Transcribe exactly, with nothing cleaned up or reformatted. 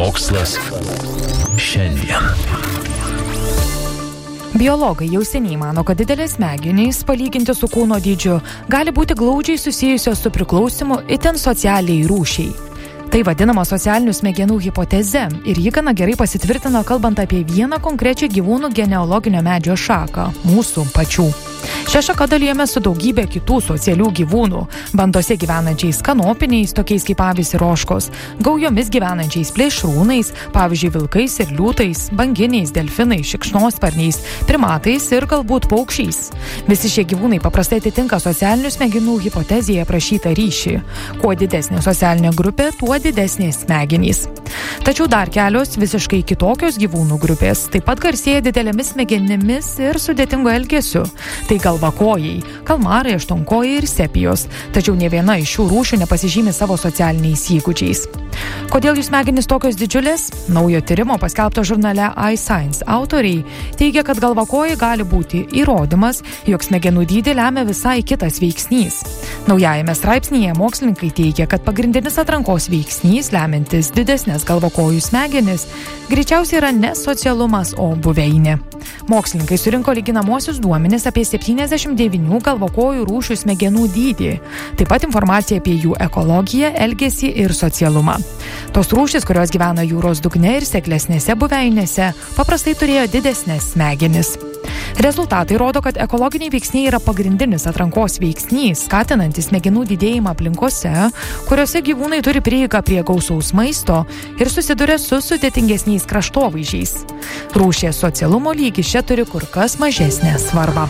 Mokslas šiandien. Biologai jau seniai mano, kad didelės smegenys, palyginti su kūno dydžiu, gali būti glaudžiai susijusios su priklausymu itin socialiai rūšiai. Tai vadinama socialinių smegenų hipoteze ir ji gana gerai pasitvirtino, kalbant apie vieną konkrečią gyvūnų genealoginio medžio šaką – mūsų pačių. Šią šaką dalijame su daugybė kitų socialių gyvūnų, bandose gyvenančiais kanopiniais, tokiais kaip avys ir ožkos, gaujomis gyvenančiais plėšrūnais, pavyzdžiui vilkais ir liūtais, banginiais, delfinais, šikšnosparniais, primatais ir galbūt paukščiais. Visi šie gyvūnai paprastai atitinka socialinių smegenų hipotezėje aprašytą ryšį. Kuo didesnė socialinė grupė, tuo didesnės smegenys. Tačiau dar kelios visiškai kitokios gyvūnų grupės taip pat garsėja didelėmis smegenimis ir sudėtingu elgesiu. Tai galvakojai, kalmarai, aštuonkojai ir sepijos, tačiau nė viena iš šių rūšių nepasižymi savo socialiniais įgūdžiais. Kodėl jų smegenys tokios didžiulės? Naujo tyrimo paskelbto žurnale iScience autoriai teigia, kad galvakojai gali būti įrodymas, jog smegenų dydį lemia visai kitas veiksnys. Naujajame straipsnyje mokslininkai teigia, kad pagrindinis atrankos veiksnys, lemiantis didesnės galvakojų smegenis, greičiausiai yra ne socialumas, o buveinė. Mokslininkai surinko lyginamosius duomenis apie septyniasdešimt devynių galvakojų rūšių smegenų dydį, taip pat informaciją apie jų ekologiją, elgesį ir socialumą. Tos rūšys, kurios gyvena jūros dugne ir seklesnėse buveinėse, paprastai turėjo didesnės smegenis. Rezultatai rodo, kad ekologiniai veiksniai yra pagrindinis atrankos veiksnys, skatinantis smegenų didėjimą aplinkose, kuriuose gyvūnai turi prieigą prie gausaus maisto ir susiduria su sudėtingesniais kraštovaizdžiais. Rūšies socialumo lygis čia turi kur kas mažesnę svarbą.